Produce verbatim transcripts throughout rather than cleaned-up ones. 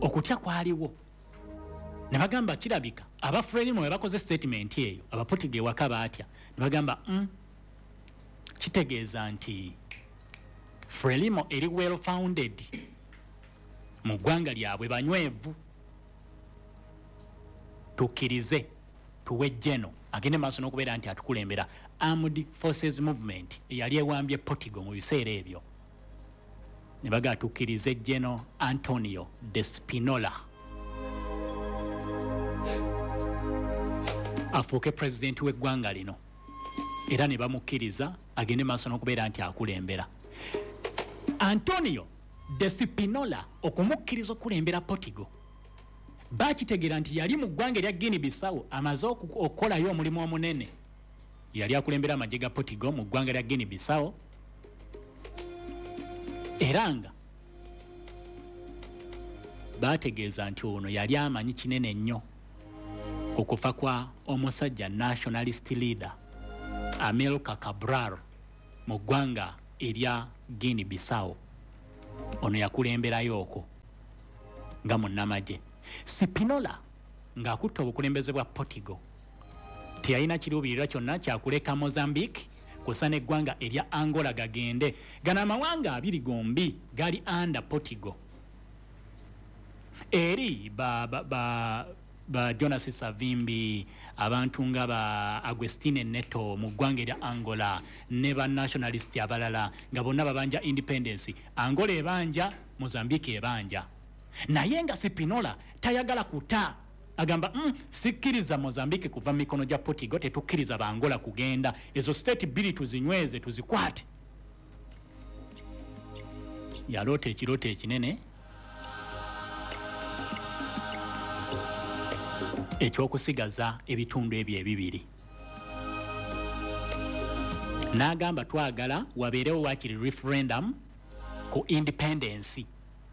okutya kwaliwo ne bagamba kirabika aba Frelimo bwe bakoze statement eyo abapotiga ewaka baatya ne bagamba mm, kitegeeza nti Frelimo eri well founded mu ggwanga lyabwe banywevu tukkirize tuwe Jeno agende maaso n'okubeera nti atukulembera Armed Forces Movement eyali ewambye Portugal mu biseera ebyo ne baga tukkirize Jeno Antonio de Spinola afuuke president w'eggwanga lino era ne bamukkiriza agende maaso n'okubeera nti akulembera Antonio de Spinola okumukkiriza okulembera Portugal bakitegeera nti yali mu ggwanga erya Guinea Bissau amaze okukolayo omulimu omunene yali akulembera amagye ga Portugal mu ggwanga erya Guinea Bissau era nga bategeeza nti ono yali amanyi kinene nnyo ku kufa kwa omusajja nationalist leader Amilcar Cabral mu ggwanga erya Guinea Bissau ono yakulemberayo okwo nga munnamagye Spinola ng'akutta obukulembeze bwa Portugal teyalina kiruubirirwa kyonna kyakuleka Mozambique kusa n'eggwanga erya Angola gagende gana amawanga abiri gombi gali under Portugal eri ba, ba, ba, ba Jonas Savimbi abantu nga ba Agustine Neto mu ggwanga erya Angola ne ba nationalist abalala nga bonna babanja independence Angola ebanja Mozambique ebanja naye nga Spinola tayagala kuta agamba mm, sikkiriza Mozambique kuva mu mikono gya Portugal tetukkiriza ba Angola kugenda ezo state bill tuzinyweze tuzikwate yaloota ekirooto ekinene ekyokusigaza ebitundu ebyo ebibiri n'agamba twagala wabeerewo waakiri referendum ku independence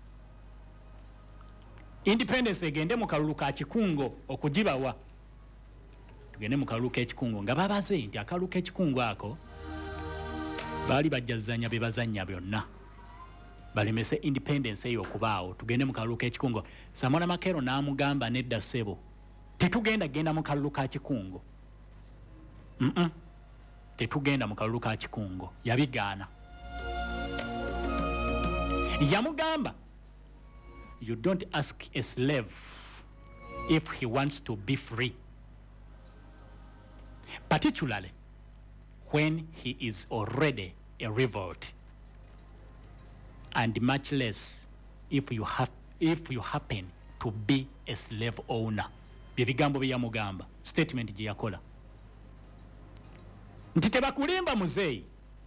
independence egende mu kalulu ka kikungo okugibawa tugende mu kalulu k'ekikungo nga babaze nti akalulu k'ekikungo ako baali bajjazanya be bazanya byonna balemese independence eyo okubaawo tugende mu kalulu k'ekikungo Samora Makero n'amugamba nedda ssebo tetugenda genda mu kalulu ka kikungo mm -mm. tetugenda mu kalulu ka kikungo yabigaana yamugamba you don't ask a slave if he wants to be free, particularly when he is already a revolt, and much less if you have if you happen to be a slave owner. Byebigambo byamugamba statement gye yakola nti tebakulimba muzeeyi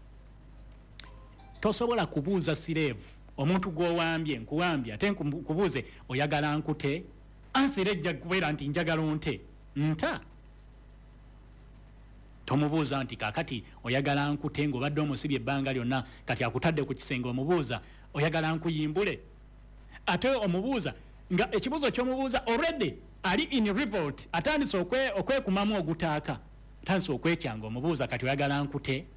tosobola kubuuza slave omuntu gw'owambye nkuwambye ate nkubuuze oyagala nkute answer ejja kubeera nti njagala nte nta tomubuuza nti kakati oyagala nkute ng'obadde omusibye ebbanga lyonna kati akutadde ku kisenge omubuuza oyagala nkuyimbule ate omubuuza nga ekibuuzo ky'omubuuza already ali in revolt atandise okwekumamu ogutaaka atandise okwekyanga omubuuza kati oyagala nkute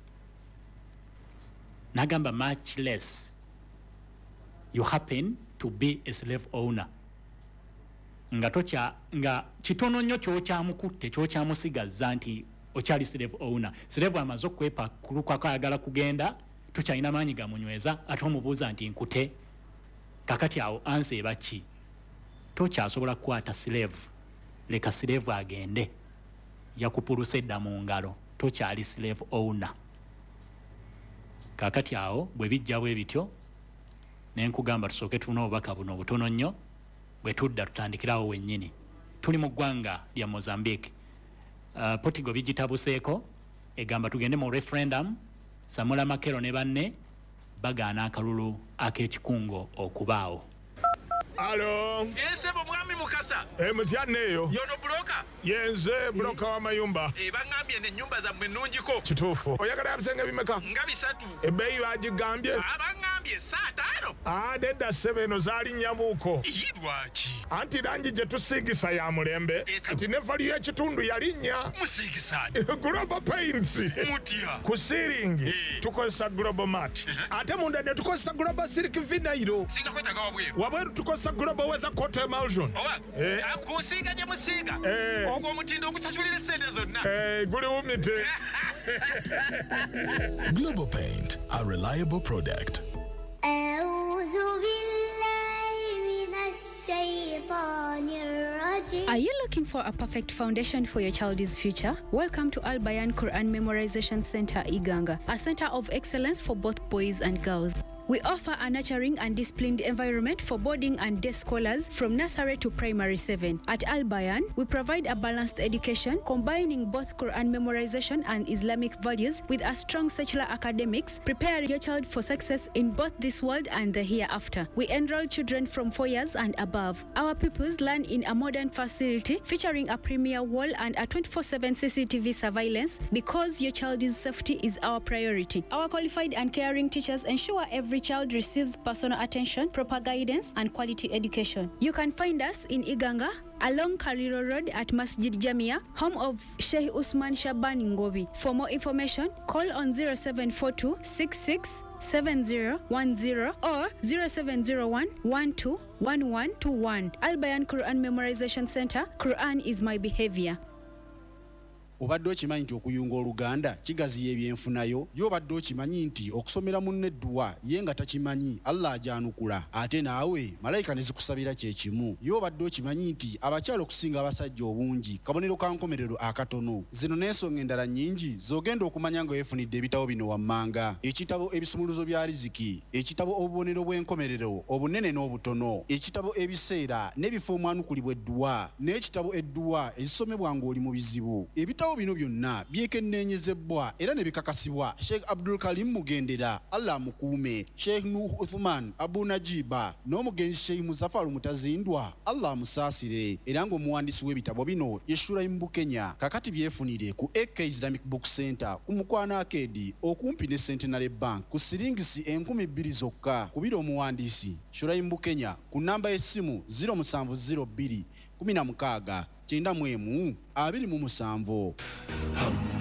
nagamba much less you happen to be a slave owner nga tocha nga kitono nnyo kyokyamukutte kyokyamusigazza nti okyali slave owner slave amaze okwepa kuluka kayagala kugenda tukyalina maanyi gamunyweza ate omubuuza nti nkute kakati awo anse baki tokyasobola kukwata slave leka slave agende yakupuluse edda mu ngalo tokyali slave owner kakati awo bwe bijja bwe bityo nenkugamba tusooke tufune obubaka buno obutono nnyo bwe tudda tutandikirawo wennyini tuli mu ggwanga lya Mozambique. uh, Portugal bigitabuseeko egamba tugende mu referendum Samora Makero ne banne bagaana akalulu ak'ekikungo okubaawo. Alo. Ese bomwami mukasa. E mutyanne eyo. Yono bloka. Yenze bloka wa mayumba. E bangambye ne nyumba za mwenunjiko. Kituufu. Oyagala bisenge bimeka? Nga bisatu. Ebbeeyi bagigambye. Abangambye saa tano. Ah, nedda sebeno zaali nyamuuko. Lwaki? Anti langi gye tusiigisa ya mulembe. Anti ne valiyo ekitundu yalinnya. Musiigisaani? Global Paints. Mutya? Ku siiringi tukozesa Global Mat. Ate munda ne tukozesa Global Silk Vinyl. Singa kwetaaga wabweru. Wabweru tukozesa Global Weather Coat Emulsion. Oba? Eh. Kunsiiga gye musiiga? Eh. Ogwo omutindo ogusasulira essente zonna? Eh, guli wumite. Global Paint, a reliable product. Are you looking for a perfect foundation for your child's future? Welcome to Al Bayan Quran Memorization Center, Iganga, a center of excellence for both boys and girls. We offer a nurturing and disciplined environment for boarding and day scholars from nursery to primary seven. At Al Bayan, we provide a balanced education combining both Quran memorization and Islamic values with a strong secular academics, preparing your child for success in both this world and the hereafter. We enroll children from four years and above. Our pupils learn in a modern facility featuring a premier wall and a twenty-four seven C C T V surveillance because your child's safety is our priority. Our qualified and caring teachers ensure every child receives personal attention, proper guidance, and quality education. You can find us in Iganga, along Kariro Road at Masjid Jamia, home of Sheikh Usman Shaban Ngobi. For more information, call on zero seven four two six six seven zero one zero or zero seven zero one one two one one two one. Al Bayan Quran Memorization Center. Quran is my behavior. Obadde okimanyi nti okuyunga Oluganda kigaziya ebyenfunayo yo obadde okimanyi nti okusomera munne edduwa ye nga takimanyi Allah ajanukula ate naawe malayika ne zikusabira kye kimu yo obadde okimanyi nti abakyalo okusinga abasajja obungi kabonero ka nkomerero akatono zino n'ensonga endala nnyingi zogenda okumanya nga weefunidde ebitabo bino wammanga ekitabo ebisumuluzo bya riziki ekitabo obubonero bw'enkomerero obunene n'obutono ekitabo ebiseera n'ebifo omwanukulibwa edduwa n'ekitabo edduwa ezisomebwa ng'oli mu bizibu ebitabo bino byonna byekenneenyezebwa era ne bikakasibwa Sheikh Abdul Karim Mugendera Allah mukuume Sheikh Nuh Uthman Abu Najiba n'omugenzi Sheikh Muzaffar Mutazindwa Allah musaasire era ng'omuwandiisi w'ebitabo bino Yeshura Mbukenya kakati byefunire ku A K Islamic Book Center ku Mukwana Arcade okumpi ne Centenary Bank ku siringisi enkumi bbiri zokka kubira omuwandiisi Shura Mbukenya ku namba y'essimu zero seven zero two kumi na mukaaga kyenda mu emu abiri mu musanvu.